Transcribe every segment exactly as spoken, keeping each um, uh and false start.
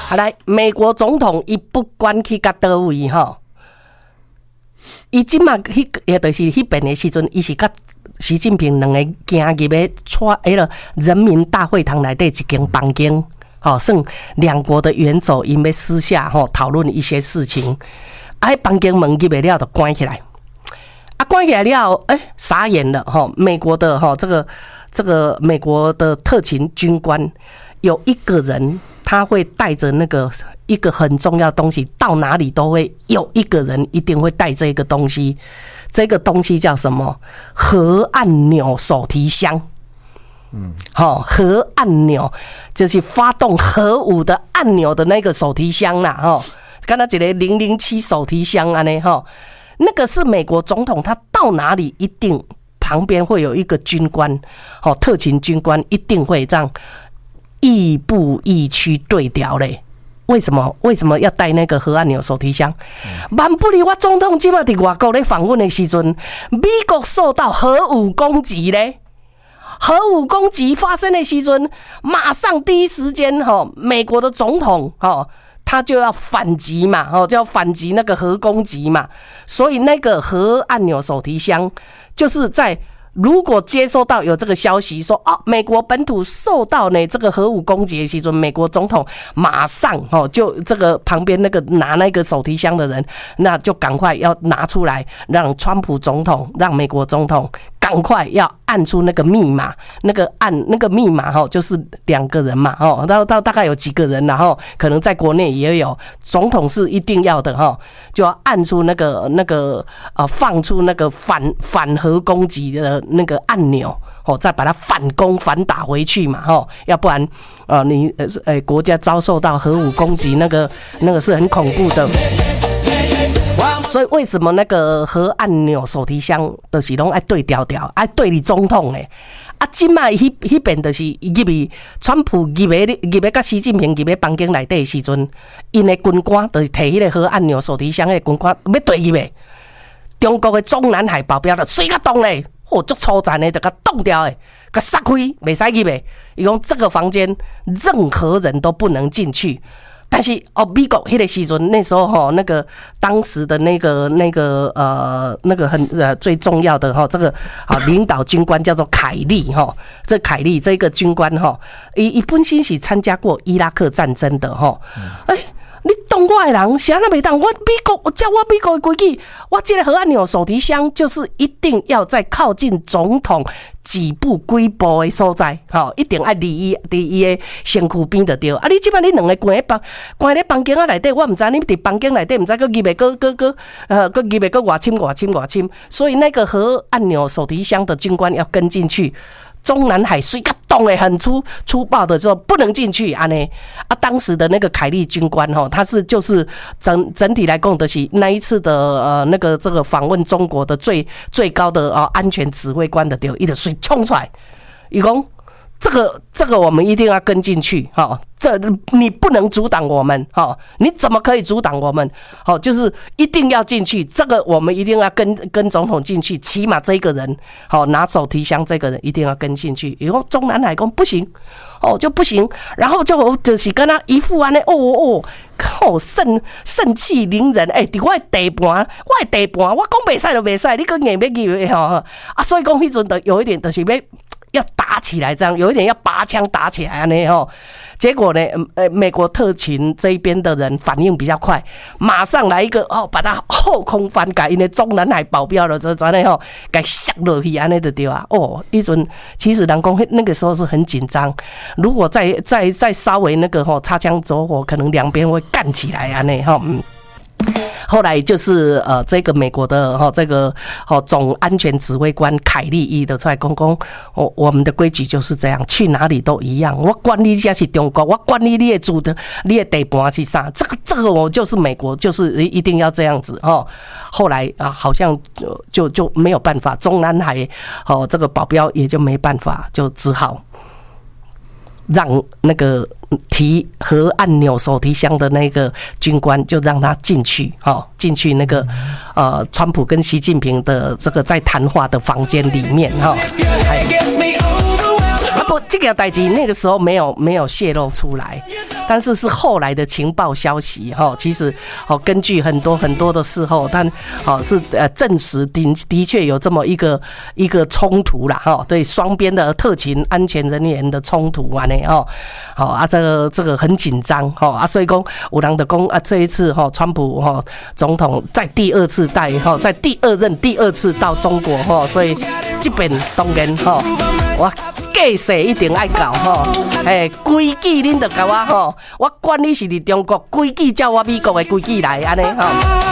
好来，美国总统伊不管去到倒位吼，伊即马迄也就是迄边的时阵，伊是甲习近平两个行入要带迄个人民大会堂内底一间房间，吼，算两国的元首因要私下吼讨论一些事情，啊，迄房间门入不了就关起来，啊，关起来了，哎、欸，傻眼了吼，美国的吼这个这个美国的特勤军官有一个人。他会带着那个一个很重要的东西，到哪里都会有一个人一定会带这个东西。这个东西叫什么？核按钮手提箱。嗯，好、哦，核按钮就是发动核武的按钮的那个手提箱啦，哈、哦，刚才一个零零七手提箱啊呢，哈，那个是美国总统，他到哪里一定旁边会有一个军官，哦，特勤军官一定会这样。亦步亦趋对调嘞，为什么？为什么要带那个核按钮手提箱？万不离我总统今麦伫外国咧访问的时阵，美国受到核武攻击咧，核武攻击发生的时阵，马上第一时间哈，美国的总统哈，他就要反击嘛，哈，就要反击那个核攻击嘛，所以那个核按钮手提箱就是在。如果接收到有这个消息说哦，美国本土受到呢这个核武攻击的时候，美国总统马上哦就这个旁边那个拿那个手提箱的人，那就赶快要拿出来，让川普总统，让美国总统赶快要按出那个密码，那个按那个密码哈，就是两个人嘛哈，到到大概有几个人，然后可能在国内也有，总统是一定要的哈，就要按出那个那个呃放出那个反反核攻击的。那个按钮，哦，再把它反攻反打回去嘛，哦，要不然，呃，你呃，呃，国家遭受到核武攻击，那个那个是很恐怖的。所以为什么那个核按钮手提箱就是拢爱对调调，爱对你总统诶？啊，今麦迄迄边就是入去，川普入去入去甲习近平入去房间内底的时阵，因的军官就是摕迄个核按钮手提箱的军官要对入去，中国的中南海保镖就水甲动咧。哦，足粗残的，就甲冻掉诶，甲杀开，袂使入诶。伊讲这个房间任何人都不能进去。但是哦，美国迄个时阵，那时候哈，那个当时的那个那个呃那个很呃最重要的哈，这个啊领导军官叫做凯利哈，这凯利这个军官哈，伊伊本身是参加过伊拉克战争的哈，哎、欸。你当我的人，谁那袂当？我美国，我照我美国的规矩，我这个核按钮手提箱就是一定要在靠近总统几步几步的所在，吼，一定要离伊伫伊的身躯边就对。啊，你即摆你两个关喺房关喺房间啊内底，我唔知你伫房间内底唔知个入袂个个个呃个入袂个外侵外侵外侵，所以那个核按钮手提箱的军官要跟进去。中南海水甲冻诶很粗粗暴的时候不能进去安尼啊，当时的那个凯利军官吼，他是就是整整体来讲的是那一次的呃那个这个访问中国的最最高的啊、呃、安全指挥官的对，伊就水冲出来，伊讲这个这个我们一定要跟进去哈，这你不能阻挡我们哈，你怎么可以阻挡我们？好，就是一定要进去，这个我们一定要跟跟总统进去，起码这个人好拿手提箱，这个人一定要跟进去。以后中南海讲不行，哦就不行，然后就就是跟他一副安尼，哦哦，靠盛盛气凌人，哎、欸，伫我的地盘，我的地盘，我讲袂使就袂使，你讲硬要入吼啊，所以讲迄阵就有一點就是要。要打起来，这样有一点要拔枪打起来呢吼。结果呢，呃，美国特勤这一边的人反应比较快，马上来一个哦，把他后空翻改，因为中南海保镖了，这这呢吼，给下落去安尼就对啊。哦，一阵其实人讲那个时候是很紧张，如果再再再稍微那个吼擦枪走火，可能两边会干起来安尼吼。嗯。后来就是呃，这个美国的哈、哦、这个哦总安全指挥官凯利伊的出来讲讲，我我们的规矩就是这样，去哪里都一样。我管你家是中国，我管你你的主的你的地盘是啥，这个这个我就是美国，就是一定要这样子哦。后来啊，好像就就就没有办法，中南海哦这个保镖也就没办法，就只好。让那个提核按钮手提箱的那个军官就让他进去，哦，进去那个呃，川普跟习近平的这个在谈话的房间里面，哈、哦。 不，这个代志那个时候没有没有泄露出来，但是是后来的情报消息哈。其实哦，根据很多很多的事后，但哦是呃证实的的确有这么一个一个冲突啦哈，对双边的特勤安全人员的冲突啊呢哈，好啊这个这个很紧张哈啊，所以讲有人就讲啊这一次哈川普哈总统在第二次带哈在第二任第二次到中国哈，所以这边当然哈我。计势一定爱搞吼，嘿，规矩恁着甲我吼，我管你是伫中国，规矩照我美国的规矩来安尼吼。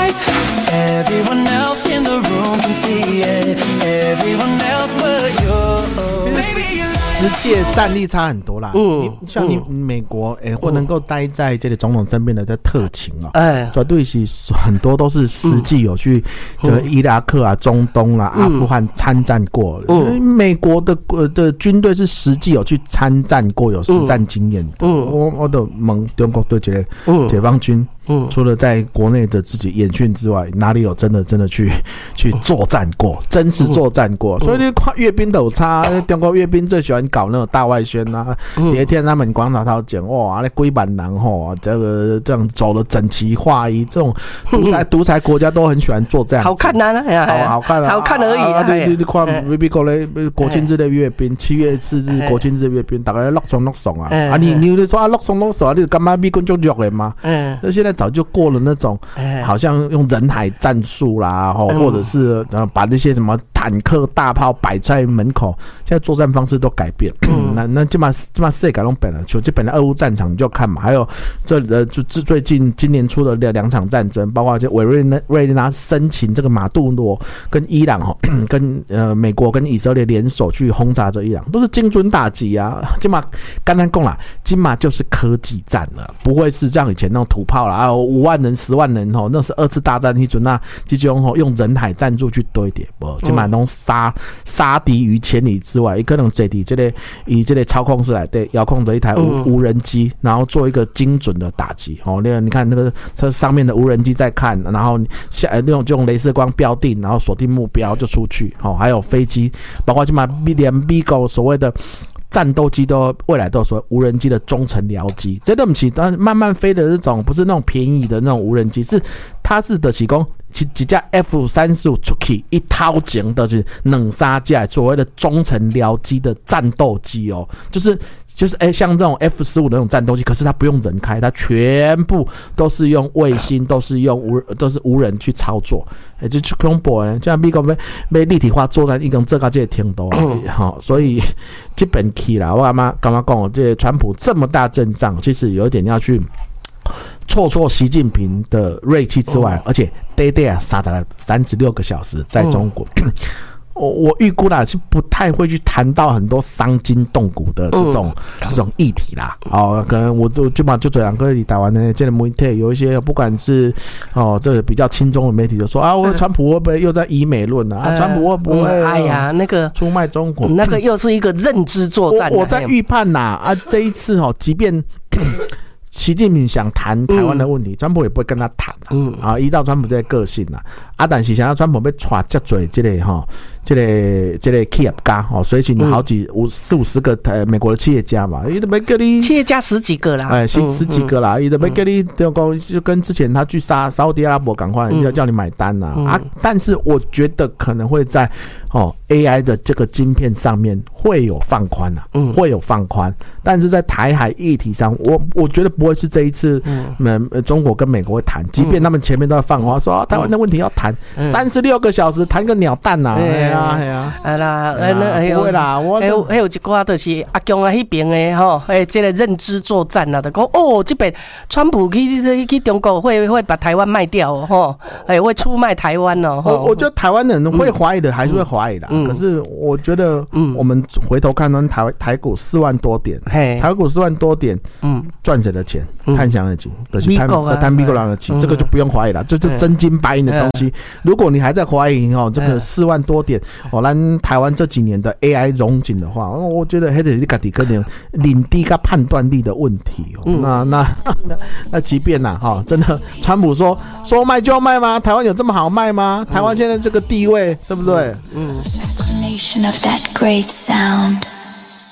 实界战力差很多啦，嗯，你像你美国，诶、欸，或能够待在这个总统身边的这特勤哦，哎，绝对是很多都是实际有去这个伊拉克啊、中东啦、阿富汗参战过，嗯，美国的呃的军队是实际有去参战过，有实战经验的，嗯，我我都问中国对这个解放军。嗯，除了在国内的自己演训之外，哪里有真的真的去去作战过，真实作战过？所以你看阅兵都有差，中国阅兵最喜欢搞那种大外宣啊，第一天他们广场头讲哇，那龟板男吼，这个这样走了整齐划一，这种独裁独裁国家都很喜欢做这样子， 好看啊， 好好看啊， 好看而已啊。 你你看美国嘞国庆日的阅兵，七月四日国庆日阅兵，大家落爽落爽啊，啊你你说啊落爽落爽，你干嘛美军就弱的吗？嗯，那现在。早就过了那种，好像用人海战术啦，或者是把那些什么坦克大炮摆在门口，现在作战方式都改变。嗯、那那基本上基本上世界都变了，就基本的俄乌战场你就看嘛，还有这呃就最近今年出的两场战争，包括这委瑞瑞纳申请这个马杜罗跟伊朗哈，跟呃美国跟以色列联手去轰炸这伊朗，都是精准打击啊。基本上刚才讲啦，基本上就是科技战了，不会是像以前那种土炮啦。啊，五万人、十万人吼，那是二次大战那阵啊，这种吼用人海战术去堆叠，不，基本上拢杀杀敌于千里之外。伊可能坐伫这个以这个操控室来对遥控着一台无无人机，然后做一个精准的打击。哦，那你看那个它上面的无人机在看，然后下那种就用雷射光标定，然后锁定目标就出去。哦，还有飞机，包括基本上连美国所谓的。战斗机都未来都有说无人机的中程僚机，这都不是慢慢飞的这种，不是那种便宜的那种无人机，是它是的是讲一架 F 三十五 出去一掏钱的是两三架所谓的中程僚机的战斗机哦，就是就是哎、欸，像这种 F 十五 的那种战斗机，可是它不用人开，它全部都是用卫星，都是用无都是无人去操作，哎、欸，就去恐怖呢，像美国被被立体化作战，已经做到这个程度啊，好、嗯，所以这本期啦，我干嘛干嘛讲，这川普这么大阵仗，其实有一点要去。挫挫习近平的锐气之外，而且 day day 啊杀了三十六个小时在中国。嗯我我预估啦，是不太会去谈到很多伤筋动骨的这种、嗯、这种议题啦。哦，可能我就基本上就这两个台湾的这个媒体有一些，不管是哦这个比较亲中的媒体就说啊，我川普会不会又在以美论啊？啊川普会不会、嗯？哎呀，那个出卖中国， 那个又是一个认知作战。 我, 我在预判呐啊，这一次哦，即便。习近平想谈台湾的问题，川普也不会跟他谈啊。嗯啊，依照川普这个个性啊，啊，但是想要川普被抓这嘴这类哈，这类这类企业家哦，所以请好几五四五十个呃美国的企业家嘛，伊都没给你企业家十几个啦， 哎，十十几个啦，伊都没给你就讲就跟之前他去沙沙烏地阿拉伯赶快要叫你买单呐 啊, 嗯、啊，但是我觉得可能會在哦 A I 的这个晶片上面会有放宽啊，嗯，会有放宽，但是在台海议题上，我我觉得不会是这一次，嗯，中国跟美国会谈，即便他们前面都在放话说、啊、台湾的问题要谈三十六个小时，谈个鸟蛋呐、啊，哎呀哎呀， 哎啦，哎不会啦，我还有还有一寡就是阿强啊那边的吼，哎，这个认知作战啊，就讲哦，这边川普去去中国会会把台湾卖掉哦，吼，哎，会出卖台湾哦。 我我觉得台湾人会怀疑的，还是会怀疑的、嗯，可是我觉得，嗯，我们回头看到台台股四万多点，台股四万多点，嗯，赚谁的钱？贪翔的钱，就是贪贪美国人的钱，这个就不用怀疑了，这是真金白银的东西。如果你还在怀疑哦，这个四万多点，哦，咱台湾这几年的 A I 荣景的话，我觉得还是你自己可能领地跟判断力的问题。嗯、那那那那即便呐、啊，哈，真的，川普说说卖就卖吗？台湾有这么好卖吗？台湾现在这个地位，对不对？嗯。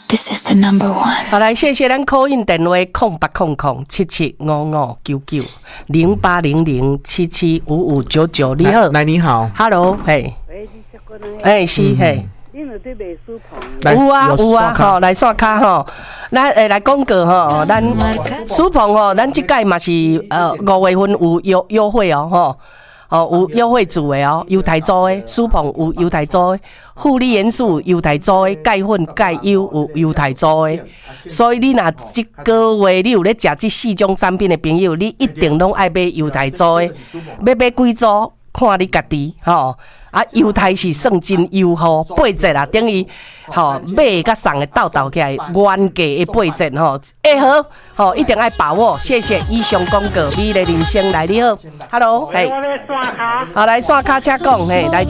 This is the number one。 好，来谢谢咱 call in 电话空八空空七七五五九九零八零零七七五五九九。你好， 来你好 ，Hello， 嘿， 喂，你小姑娘， 哎是嘿， 你有对卖书棚？ 有啊有啊，吼，来刷卡吼，咱诶来广告吼，咱书棚吼，咱即届嘛是呃五月份有优优惠哦，吼。哦，有优惠组的哦，优待组的，书棚有优待组的，护理元素优待组的，钙粉钙优有优待组的，所以你若即个月你有咧食即四种产品的朋友，你一定拢爱买优待组的，要买几组看你家己吼。啊，优待是算真优惠，八折啦，等于吼买甲送的斗斗起来，原价的八折吼，会好吼，一定爱把握。谢谢以上广告，美丽人生来你好 ，Hello， 嘿， 我咧刷卡， 好来刷卡车讲，嘿来。